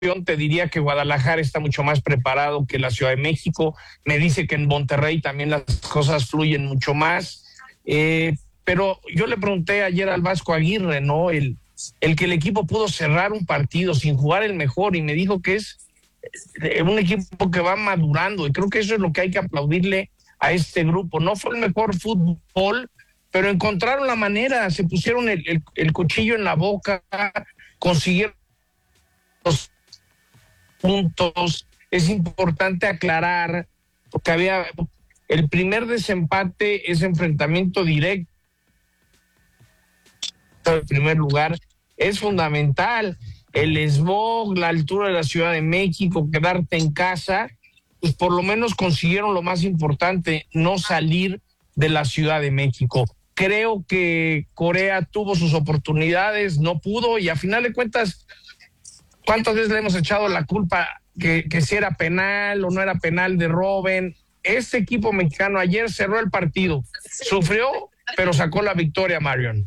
te diría que Guadalajara está mucho más preparado que la Ciudad de México. Me dice que en Monterrey también las cosas fluyen mucho más. Pero yo le pregunté ayer al Vasco Aguirre, ¿no? El que el equipo pudo cerrar un partido sin jugar el mejor, y me dijo que es un equipo que va madurando, y creo que eso es lo que hay que aplaudirle a este grupo. No fue el mejor fútbol, pero encontraron la manera, se pusieron el cuchillo en la boca, consiguieron los puntos. Es importante aclarar, porque había el primer desempate, es enfrentamiento directo en primer lugar, es fundamental. El smog, la altura de la Ciudad de México, quedarte en casa, pues por lo menos consiguieron lo más importante, no salir de la Ciudad de México. Creo que Corea tuvo sus oportunidades, no pudo, y a final de cuentas, ¿cuántas veces le hemos echado la culpa que si era penal o no era penal de Robben? Este equipo mexicano ayer cerró el partido, sufrió, pero sacó la victoria, Marion.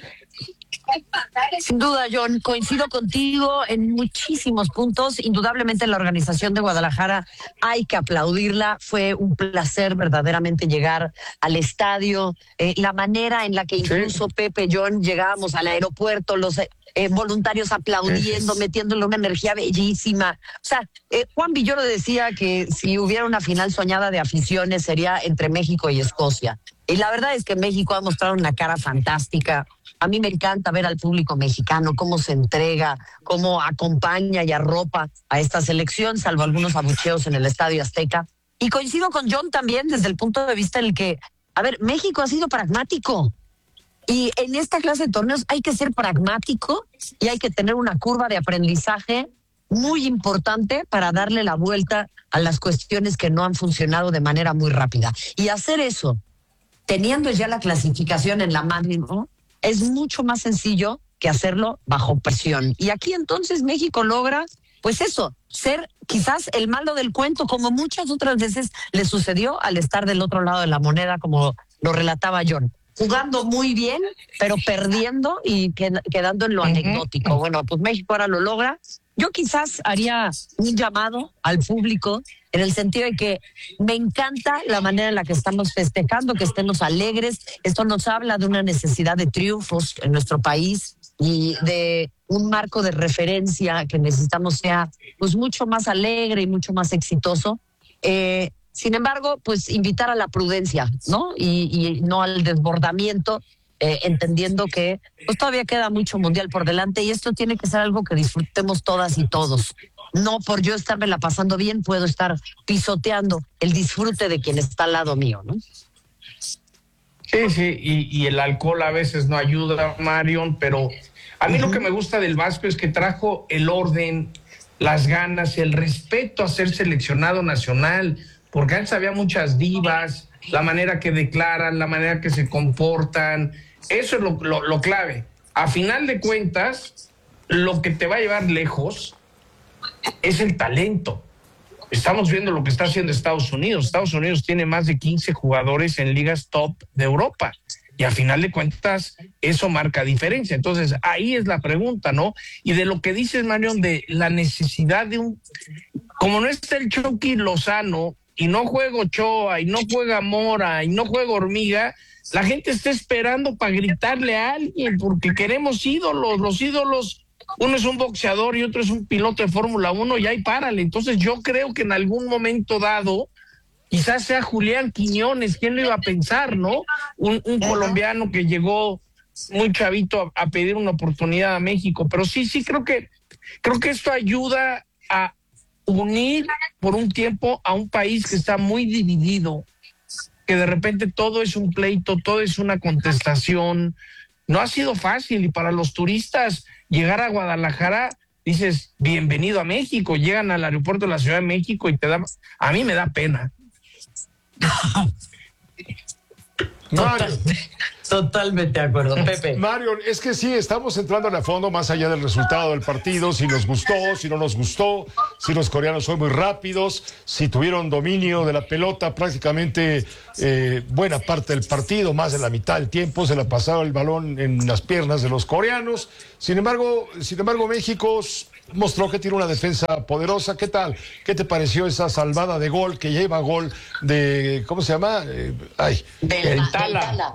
Sin duda, John, coincido contigo en muchísimos puntos. Indudablemente la organización de Guadalajara hay que aplaudirla. Fue un placer verdaderamente llegar al estadio. La manera en la que incluso Pepe, John, llegábamos al aeropuerto, los voluntarios aplaudiendo, metiéndole una energía bellísima. O sea, Juan Villoro decía que si hubiera una final soñada de aficiones sería entre México y Escocia. Y la verdad es que México ha mostrado una cara fantástica. A mí me encanta ver al público mexicano cómo se entrega, cómo acompaña y arropa a esta selección, salvo algunos abucheos en el Estadio Azteca. Y coincido con John también desde el punto de vista en el que, a ver, México ha sido pragmático. Y en esta clase de torneos hay que ser pragmático y hay que tener una curva de aprendizaje muy importante para darle la vuelta a las cuestiones que no han funcionado de manera muy rápida. Y hacer eso, teniendo ya la clasificación en la mano, ¿no?, es mucho más sencillo que hacerlo bajo presión. Y aquí entonces México logra, pues eso, ser quizás el malo del cuento, como muchas otras veces le sucedió al estar del otro lado de la moneda, como lo relataba John. Jugando muy bien, pero perdiendo y quedando en lo anecdótico. Bueno, pues México ahora lo logra. Yo quizás haría un llamado al público en el sentido de que me encanta la manera en la que estamos festejando, que estemos alegres. Esto nos habla de una necesidad de triunfos en nuestro país y de un marco de referencia que necesitamos sea pues mucho más alegre y mucho más exitoso. Sin embargo, pues invitar a la prudencia, ¿no? Y no al desbordamiento, entendiendo que pues todavía queda mucho mundial por delante y esto tiene que ser algo que disfrutemos todas y todos. No por yo estarme pasando bien puedo estar pisoteando el disfrute de quien está al lado mío, ¿no? Sí, y el alcohol a veces no ayuda, Marion, pero a mí lo que me gusta del Vasco es que trajo el orden, las ganas, el respeto a ser seleccionado nacional, porque antes había muchas divas, la manera que declaran, la manera que se comportan, eso es lo clave. A final de cuentas, lo que te va a llevar lejos es el talento. Estamos viendo lo que está haciendo Estados Unidos. Estados Unidos tiene más de 15 jugadores en ligas top de Europa. Y a final de cuentas, eso marca diferencia. Entonces, ahí es la pregunta, ¿no? Y de lo que dices, Marion, de la necesidad de un... Como no está el Chucky Lozano, y no juega Ochoa, y no juega Mora, y no juega Hormiga, la gente está esperando para gritarle a alguien, porque queremos ídolos. Los ídolos, uno es un boxeador y otro es un piloto de Fórmula 1, y ahí párale. Entonces yo creo que en algún momento dado, quizás sea Julián Quiñones, ¿quién lo iba a pensar, no? Un colombiano que llegó muy chavito a pedir una oportunidad a México. Pero sí, creo que esto ayuda a unir por un tiempo a un país que está muy dividido, que de repente todo es un pleito, todo es una contestación. No ha sido fácil, y para los turistas llegar a Guadalajara, dices, bienvenido a México, llegan al aeropuerto de la Ciudad de México y a mí me da pena. Totalmente de acuerdo, Pepe. Marion, es que sí, estamos entrando a fondo más allá del resultado del partido, si nos gustó, si no nos gustó, si los coreanos son muy rápidos, si tuvieron dominio de la pelota prácticamente buena parte del partido, más de la mitad del tiempo, se la pasaba el balón en las piernas de los coreanos. Sin embargo, México mostró que tiene una defensa poderosa. ¿Qué tal? ¿Qué te pareció esa salvada de gol que lleva gol de, ¿cómo se llama? El Tala.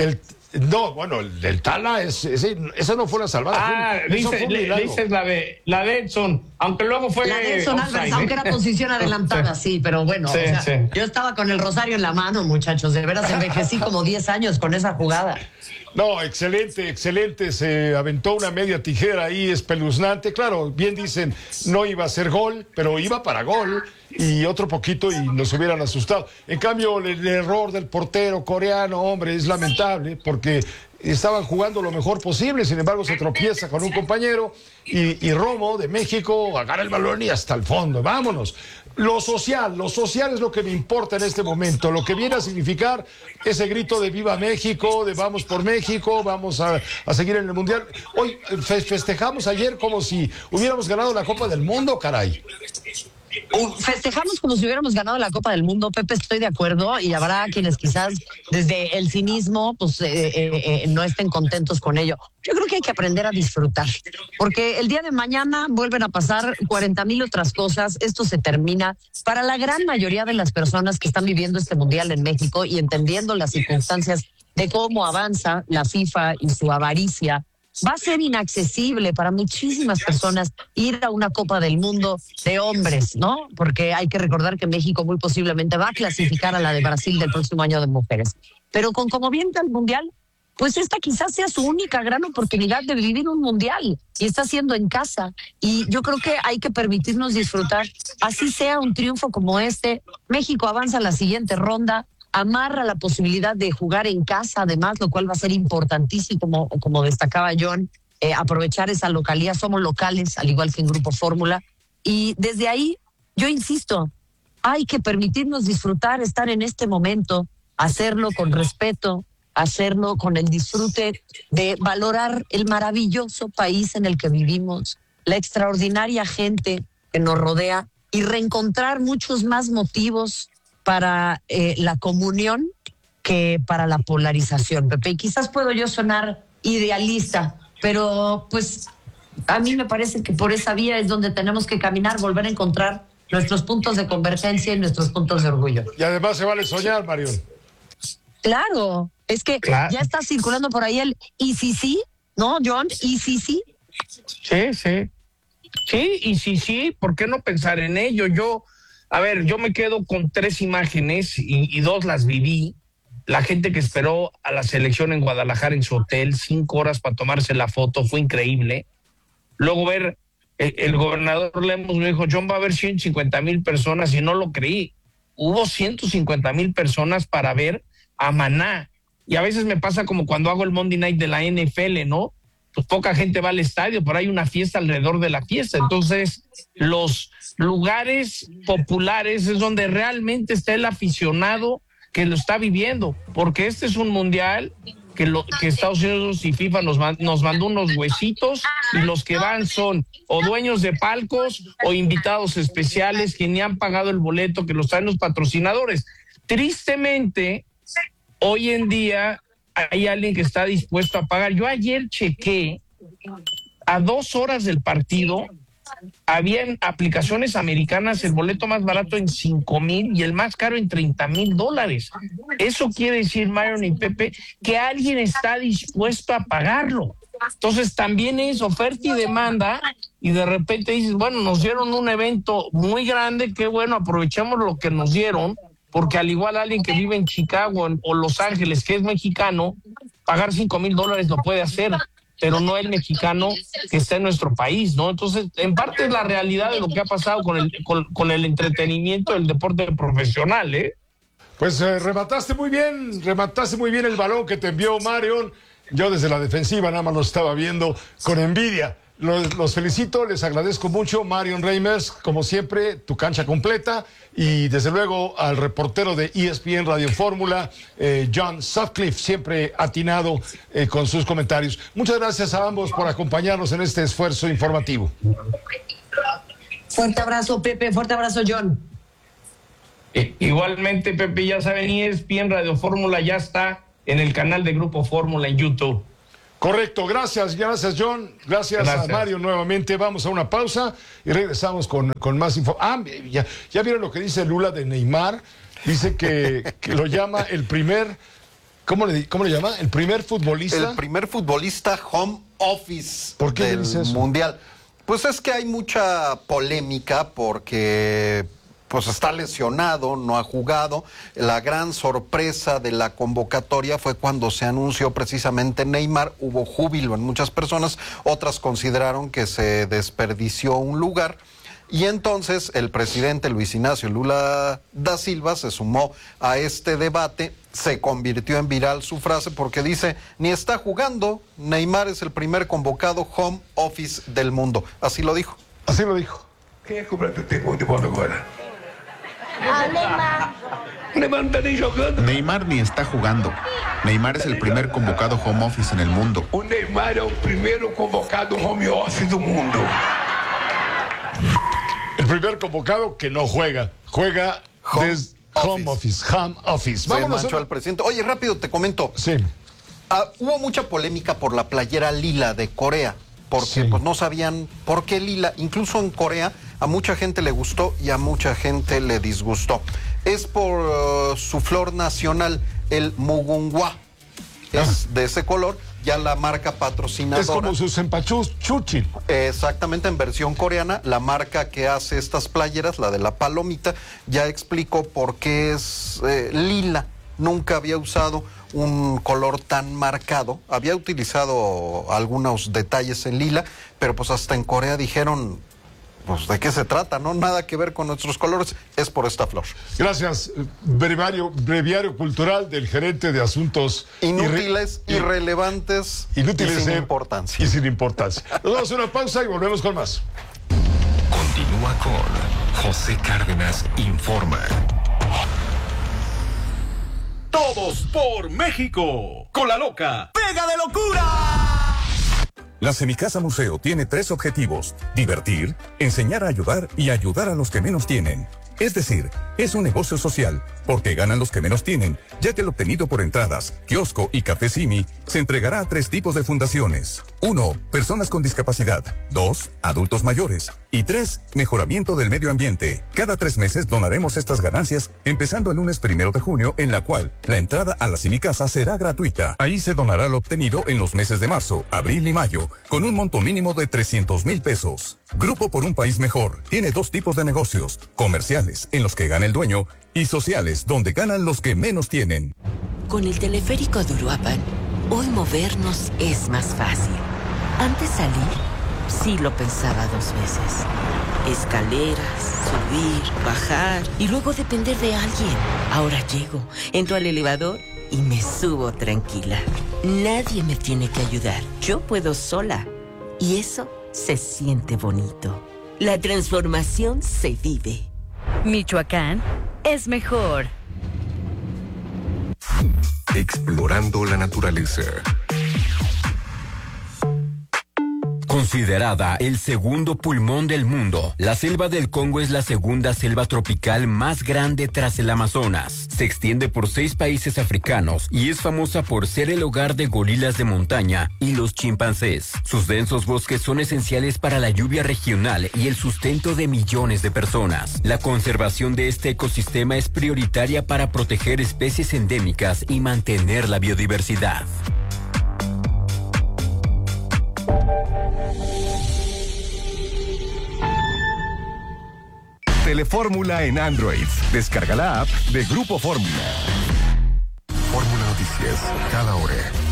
No, bueno, el del Tala, esa no fue una salvada. Dices la de Edson, aunque luego fue... La de Edson Álvarez, aunque era posición adelantada, sí, pero bueno, yo estaba con el rosario en la mano, muchachos, de veras envejecí como 10 años con esa jugada. No, excelente, se aventó una media tijera ahí espeluznante. Claro, bien dicen, no iba a ser gol, pero iba para gol y otro poquito y nos hubieran asustado. En cambio, el error del portero coreano, hombre, es lamentable porque estaban jugando lo mejor posible, sin embargo se tropieza con un compañero y Romo de México agarra el balón y hasta el fondo, vámonos. Lo social es lo que me importa en este momento, lo que viene a significar ese grito de viva México, de vamos por México, vamos a seguir en el Mundial. Hoy festejamos ayer como si hubiéramos ganado la Copa del Mundo, caray. Festejamos como si hubiéramos ganado la Copa del Mundo, Pepe, estoy de acuerdo, y habrá quienes quizás desde el cinismo pues no estén contentos con ello. Yo creo que hay que aprender a disfrutar, porque el día de mañana vuelven a pasar 40,000 otras cosas, esto se termina. Para la gran mayoría de las personas que están viviendo este Mundial en México y entendiendo las circunstancias de cómo avanza la FIFA y su avaricia, va a ser inaccesible para muchísimas personas ir a una Copa del Mundo de hombres, ¿no? Porque hay que recordar que México muy posiblemente va a clasificar a la de Brasil del próximo año de mujeres. Pero con como viene el Mundial, pues esta quizás sea su única gran oportunidad de vivir un Mundial y está haciendo en casa. Y yo creo que hay que permitirnos disfrutar, así sea un triunfo como este. México avanza a la siguiente ronda, amarra la posibilidad de jugar en casa, además, lo cual va a ser importantísimo, como destacaba John, aprovechar esa localidad. Somos locales, al igual que en Grupo Fórmula. Y desde ahí, yo insisto, hay que permitirnos disfrutar, estar en este momento, hacerlo con respeto, hacerlo con el disfrute de valorar el maravilloso país en el que vivimos, la extraordinaria gente que nos rodea y reencontrar muchos más motivos para la comunión que para la polarización, Pepe. Y quizás puedo yo sonar idealista, pero pues a mí me parece que por esa vía es donde tenemos que caminar, volver a encontrar nuestros puntos de convergencia y nuestros puntos de orgullo. Y además se vale soñar, Marión. Claro, es que ya está circulando por ahí el y sí, ¿no, John? Y sí. Sí, y sí, ¿por qué no pensar en ello? Yo me quedo con 3 imágenes y 2 las viví. La gente que esperó a la selección en Guadalajara en su hotel, 5 horas para tomarse la foto, fue increíble. Luego ver, el gobernador Lemos me dijo, John, va a haber 150,000 personas, y no lo creí. Hubo 150,000 personas para ver a Maná. Y a veces me pasa como cuando hago el Monday Night de la NFL, ¿no? Pues poca gente va al estadio, pero hay una fiesta alrededor de la fiesta. Entonces, los lugares populares es donde realmente está el aficionado que lo está viviendo, porque este es un mundial que Estados Unidos y FIFA nos mandó unos huesitos, y los que van son o dueños de palcos o invitados especiales que ni han pagado el boleto, que los traen los patrocinadores. Tristemente, hoy en día hay alguien que está dispuesto a pagar. Yo ayer chequé, a 2 horas del partido, había en aplicaciones americanas el boleto más barato en 5,000 y el más caro en $30,000. Eso quiere decir, Myron y Pepe, que alguien está dispuesto a pagarlo. Entonces también es oferta y demanda, y de repente dices, bueno, nos dieron un evento muy grande, qué bueno, aprovechamos lo que nos dieron, porque al igual alguien que vive en Chicago o Los Ángeles, que es mexicano, pagar $5,000 lo puede hacer, pero no el mexicano que está en nuestro país, ¿no? Entonces, en parte es la realidad de lo que ha pasado con el entretenimiento del deporte profesional, ¿eh? Pues remataste muy bien el balón que te envió Marion. Yo desde la defensiva nada más lo estaba viendo con envidia. Los felicito, les agradezco mucho, Marion Reimers, como siempre, tu cancha completa, y desde luego al reportero de ESPN Radio Fórmula, John Sutcliffe, siempre atinado con sus comentarios. Muchas gracias a ambos por acompañarnos en este esfuerzo informativo. Fuerte abrazo, Pepe, fuerte abrazo, John. Igualmente, Pepe, ya saben, ESPN Radio Fórmula ya está en el canal de Grupo Fórmula en YouTube. Correcto, gracias John, gracias a Mario nuevamente. Vamos a una pausa y regresamos con más info. Ya vieron lo que dice Lula de Neymar. Dice que lo llama el primer, ¿cómo le llama? El primer futbolista. El primer futbolista home office. ¿Por qué del dice eso? Mundial. Pues es que hay mucha polémica porque pues está lesionado, no ha jugado. La gran sorpresa de la convocatoria fue cuando se anunció precisamente Neymar. Hubo júbilo en muchas personas, otras consideraron que se desperdició un lugar. Y entonces el presidente Luis Ignacio Lula da Silva se sumó a este debate. Se convirtió en viral su frase porque dice: ni está jugando, Neymar es el primer convocado home office del mundo. Así lo dijo. Así lo dijo. Quem é que o Brasil tem gol de bola agora? Neymar. Neymar não tá nem jogando. Neymar ni está jugando. Neymar es el primer convocado home office en el mundo. O Neymar é o primeiro convocado home office do mundo. El primer convocado que no juega. Juega home office. Vámonos. Se manchó al presidente. Oye, rápido te comento. Sí. Hubo mucha polémica por la playera lila de Corea, porque pues no sabían por qué lila. Incluso en Corea a mucha gente le gustó y a mucha gente le disgustó. Es por su flor nacional, el mugunghwa. Es de ese color. Ya la marca patrocinadora. Es como su cempasúchil. Exactamente, en versión coreana. La marca que hace estas playeras, la de la palomita, ya explicó por qué es lila. Nunca había usado un color tan marcado. Había utilizado algunos detalles en lila, pero pues hasta en Corea dijeron, pues ¿de qué se trata? No, nada que ver con nuestros colores, es por esta flor. Gracias. Breviario cultural del gerente de asuntos inútiles, irrelevantes, inútiles y sin importancia. Y sin importancia. Nos vamos a una pausa y volvemos con más. Continúa con José Cárdenas Informa. Todos por México. Con la loca. ¡Pega de locura! La Semicasa Museo tiene 3 objetivos: divertir, enseñar a ayudar y ayudar a los que menos tienen. Es decir, es un negocio social, porque ganan los que menos tienen, ya que el obtenido por entradas, kiosco y café Simi se entregará a 3 tipos de fundaciones. 1. Personas con discapacidad. 2. Adultos mayores. Y 3. Mejoramiento del medio ambiente. Cada 3 meses donaremos estas ganancias, empezando el lunes 1 de junio, en la cual la entrada a la Semicasa será gratuita. Ahí se donará lo obtenido en los meses de marzo, abril y mayo, con un monto mínimo de 300,000 pesos. Grupo por un País Mejor tiene 2 tipos de negocios: comerciales, en los que gana el dueño, y sociales, donde ganan los que menos tienen. Con el teleférico de Uruapan, hoy movernos es más fácil. Antes salir, sí lo pensaba 2 veces. Escaleras, subir, bajar y luego depender de alguien. Ahora llego, entro al elevador y me subo tranquila. Nadie me tiene que ayudar. Yo puedo sola. Y eso se siente bonito. La transformación se vive. Michoacán es mejor. Explorando la naturaleza. Considerada el segundo pulmón del mundo, la selva del Congo es la segunda selva tropical más grande tras el Amazonas. Se extiende por 6 países africanos y es famosa por ser el hogar de gorilas de montaña y los chimpancés. Sus densos bosques son esenciales para la lluvia regional y el sustento de millones de personas. La conservación de este ecosistema es prioritaria para proteger especies endémicas y mantener la biodiversidad. Telefórmula en Android. Descarga la app de Grupo Fórmula. Fórmula Noticias, cada hora.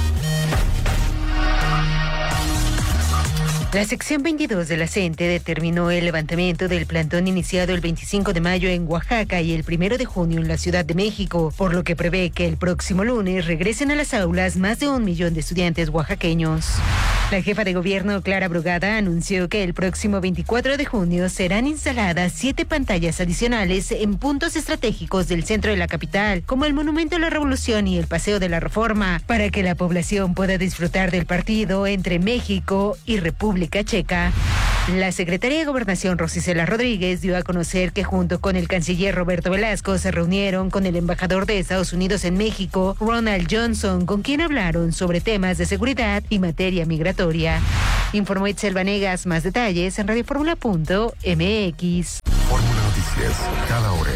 La sección 22 de la CENTE determinó el levantamiento del plantón iniciado el 25 de mayo en Oaxaca y el 1 de junio en la Ciudad de México, por lo que prevé que el próximo lunes regresen a las aulas más de 1 millón de estudiantes oaxaqueños. La jefa de gobierno, Clara Brugada, anunció que el próximo 24 de junio serán instaladas 7 pantallas adicionales en puntos estratégicos del centro de la capital, como el Monumento a la Revolución y el Paseo de la Reforma, para que la población pueda disfrutar del partido entre México y República Checa. La secretaria de Gobernación, Rosicela Rodríguez, dio a conocer que junto con el canciller Roberto Velasco se reunieron con el embajador de Estados Unidos en México, Ronald Johnson, con quien hablaron sobre temas de seguridad y materia migratoria. Informó Itzel Vanegas. Más detalles en radioformula.mx. Fórmula Noticias, cada hora.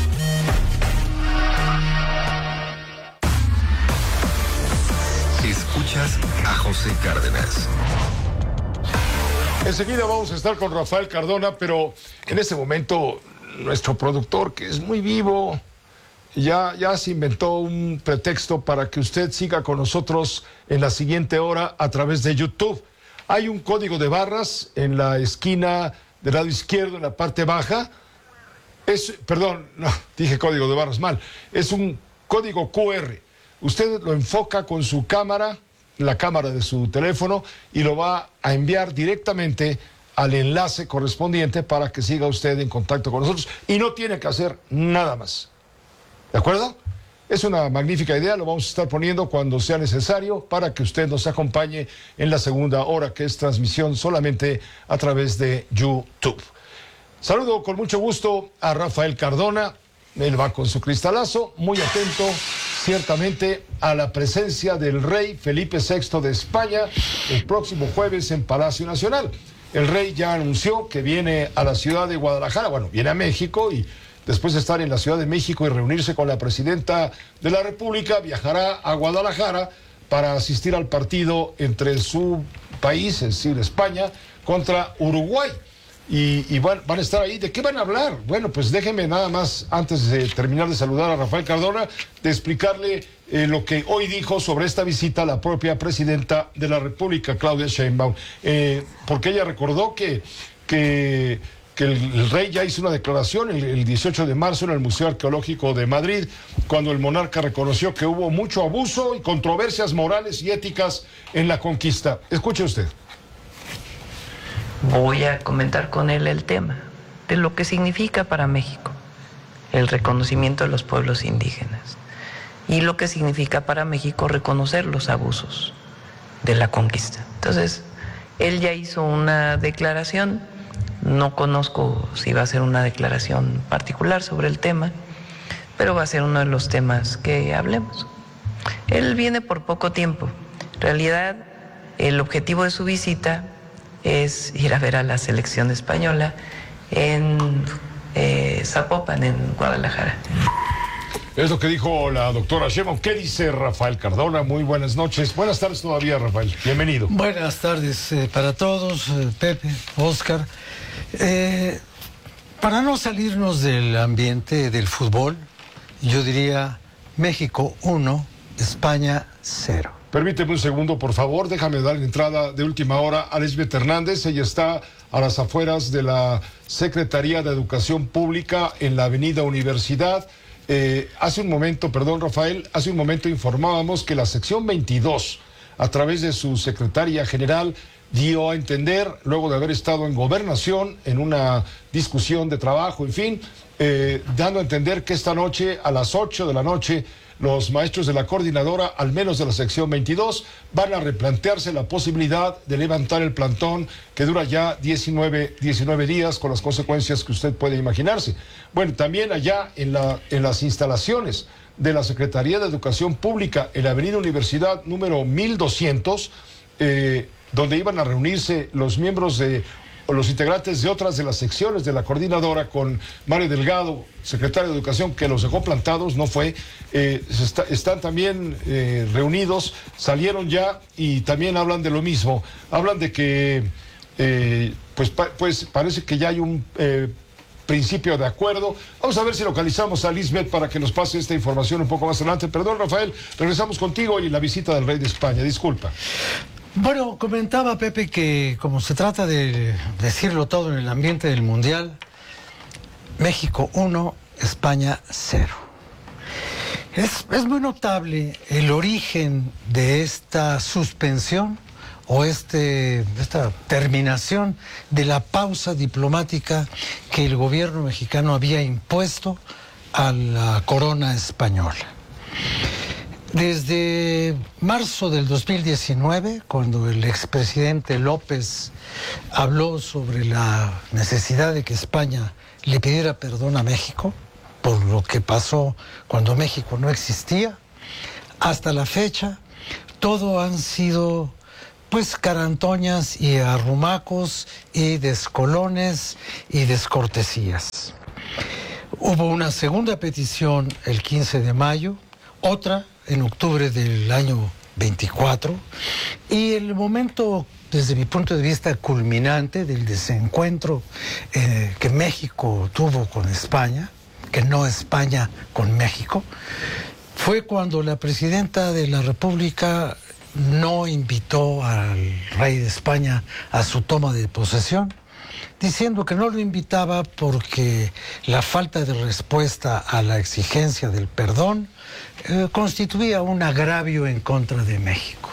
Escuchas a José Cárdenas. Enseguida vamos a estar con Rafael Cardona, pero en este momento nuestro productor, que es muy vivo, ya se inventó un pretexto para que usted siga con nosotros en la siguiente hora a través de YouTube. Hay un código de barras en la esquina del lado izquierdo, en la parte baja. Dije código de barras mal. Es un código QR. Usted lo enfoca con su cámara, la cámara de su teléfono, y lo va a enviar directamente al enlace correspondiente para que siga usted en contacto con nosotros y no tiene que hacer nada más. ¿De acuerdo? Es una magnífica idea, lo vamos a estar poniendo cuando sea necesario para que usted nos acompañe en la segunda hora, que es transmisión solamente a través de YouTube. Saludo con mucho gusto a Rafael Cardona. Él va con su cristalazo, muy atento ciertamente a la presencia del rey Felipe VI de España el próximo jueves en Palacio Nacional. El rey ya anunció que viene a la ciudad de Guadalajara, viene a México, y después de estar en la Ciudad de México y reunirse con la presidenta de la República, viajará a Guadalajara para asistir al partido entre su país, es decir, España, contra Uruguay. Y van a estar ahí. ¿De qué van a hablar? Bueno, pues déjenme nada más, antes de terminar de saludar a Rafael Cardona, de explicarle lo que hoy dijo sobre esta visita la propia presidenta de la República, Claudia Sheinbaum, porque ella recordó que el rey ya hizo una declaración el 18 de marzo en el Museo Arqueológico de Madrid, cuando el monarca reconoció que hubo mucho abuso y controversias morales y éticas en la conquista. Escuche usted. Voy a comentar con él el tema de lo que significa para México el reconocimiento de los pueblos indígenas y lo que significa para México reconocer los abusos de la conquista. Entonces, él ya hizo una declaración, no conozco si va a ser una declaración particular sobre el tema, pero va a ser uno de los temas que hablemos. Él viene por poco tiempo. En realidad, el objetivo de su visita es ir a ver a la selección española en Zapopan, en Guadalajara. Es lo que dijo la doctora Sheinbaum. ¿Qué dice Rafael Cardona? Muy buenas noches. Buenas tardes todavía, Rafael. Bienvenido. Buenas tardes para todos, Pepe, Oscar. Para no salirnos del ambiente del fútbol, yo diría México 1, España 0. Permíteme un segundo, por favor. Déjame dar entrada de última hora a Lisbeth Hernández. Ella está a las afueras de la Secretaría de Educación Pública en la Avenida Universidad. Hace un momento, Rafael, informábamos que la sección 22, a través de su secretaria general, dio a entender, luego de haber estado en Gobernación, en una discusión de trabajo, en fin, dando a entender que esta noche, a las 8 de la noche, los maestros de la coordinadora, al menos de la sección 22, van a replantearse la posibilidad de levantar el plantón que dura ya 19 días, con las consecuencias que usted puede imaginarse. Bueno, también allá en las instalaciones de la Secretaría de Educación Pública, en la Avenida Universidad número 1200, donde iban a reunirse los integrantes de otras de las secciones de la coordinadora, con Mario Delgado, secretario de Educación, que los dejó plantados, no fue. Están también reunidos, salieron ya y también hablan de lo mismo. Hablan de que, pues parece que ya hay un principio de acuerdo. Vamos a ver si localizamos a Lisbeth para que nos pase esta información un poco más adelante. Perdón, Rafael, regresamos contigo y la visita del rey de España. Disculpa. Bueno, comentaba Pepe que como se trata de decirlo todo en el ambiente del Mundial, México 1, España 0. Es muy notable el origen de esta suspensión o esta terminación de la pausa diplomática que el gobierno mexicano había impuesto a la corona española. Desde marzo del 2019, cuando el expresidente López habló sobre la necesidad de que España le pidiera perdón a México por lo que pasó cuando México no existía, hasta la fecha, todo han sido pues carantoñas y arrumacos y descolones y descortesías. Hubo una segunda petición el 15 de mayo, otra en octubre del año 24, y el momento, desde mi punto de vista, culminante del desencuentro que México tuvo con España, que no España con México, fue cuando la presidenta de la República no invitó al rey de España a su toma de posesión, diciendo que no lo invitaba porque la falta de respuesta a la exigencia del perdón constituía un agravio en contra de México.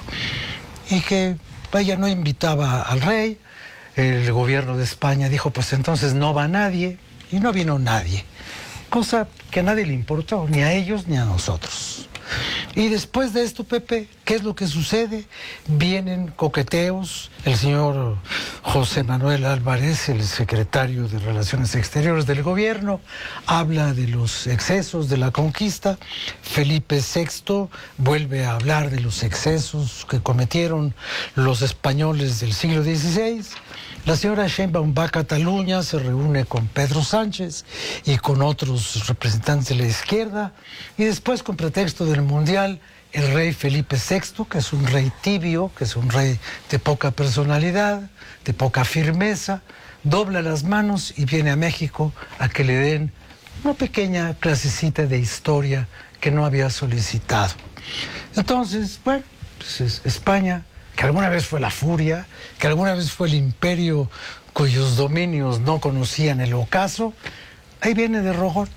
Y que ella no invitaba al rey. El gobierno de España dijo, pues entonces no va nadie, y no vino nadie. Cosa que a nadie le importó, ni a ellos ni a nosotros. Y después de esto, Pepe, ¿qué es lo que sucede? Vienen coqueteos. El señor José Manuel Álvarez, el secretario de Relaciones Exteriores del gobierno, habla de los excesos de la conquista. Felipe VI vuelve a hablar de los excesos que cometieron los españoles del siglo XVI. La señora Sheinbaum va a Cataluña, se reúne con Pedro Sánchez y con otros representantes de la izquierda, y después, con pretexto del Mundial, el rey Felipe VI, que es un rey tibio, que es un rey de poca personalidad, de poca firmeza, dobla las manos y viene a México a que le den una pequeña clasecita de historia que no había solicitado. Entonces, bueno, pues es España, que alguna vez fue la furia, que alguna vez fue el imperio cuyos dominios no conocían el ocaso, ahí viene de rojón.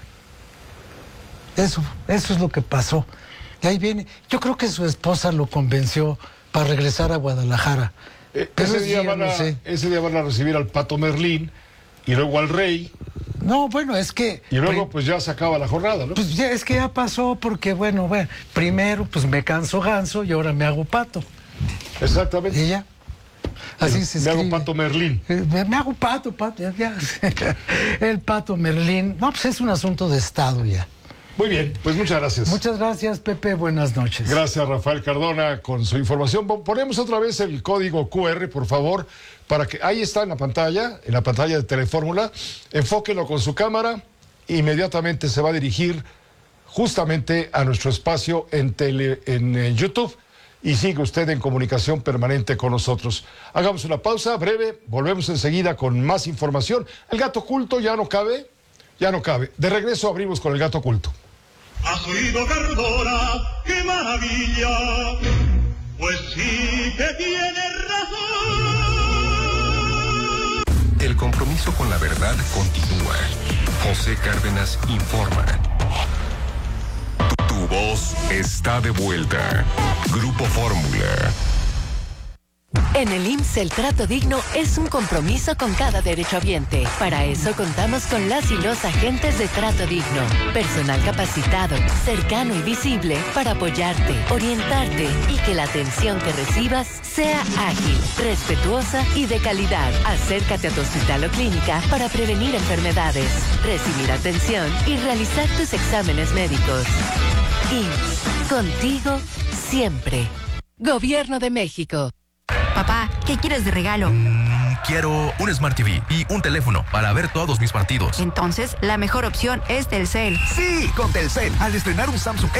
Eso es lo que pasó. Y ahí viene. Yo creo que su esposa lo convenció para regresar a Guadalajara. Ese día van a recibir al Pato Merlín y luego al rey. No, bueno, es que... Y luego pues ya se acaba la jornada, ¿no? Pues ya, es que ya pasó porque, bueno, primero pues me canso ganso y ahora me hago pato. Exactamente. Y ya. Así se escribe. Me hago Pato Merlín. Me hago pato, ya. El Pato Merlín. No, pues es un asunto de Estado ya. Muy bien, pues muchas gracias. Muchas gracias, Pepe. Buenas noches. Gracias, Rafael Cardona, con su información. Ponemos otra vez el código QR, por favor, para que... Ahí está en la pantalla de Telefórmula. Enfóquenlo con su cámara. Inmediatamente se va a dirigir justamente a nuestro espacio en YouTube. Y sigue usted en comunicación permanente con nosotros. Hagamos una pausa breve, volvemos enseguida con más información. El gato oculto ya no cabe. De regreso abrimos con el gato oculto. ¿Has oído, Cardona? ¡Qué maravilla! Pues sí que tienes razón. El compromiso con la verdad continúa. José Cárdenas informa. Tu voz está de vuelta. Grupo Fórmula. En el IMSS el trato digno es un compromiso con cada derechohabiente. Para eso contamos con las y los agentes de trato digno. Personal capacitado, cercano y visible para apoyarte, orientarte y que la atención que recibas sea ágil, respetuosa y de calidad. Acércate a tu hospital o clínica para prevenir enfermedades, recibir atención y realizar tus exámenes médicos. IMSS, contigo siempre. Gobierno de México. Papá, ¿qué quieres de regalo? Quiero un Smart TV y un teléfono para ver todos mis partidos. Entonces, la mejor opción es Telcel. ¡Sí! Con Telcel, al estrenar un Samsung